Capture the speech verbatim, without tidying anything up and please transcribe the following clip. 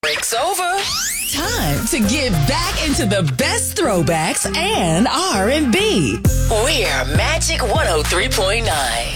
break's over. Time to get back into the best throwbacks and R and B. We're Magic one oh three point nine.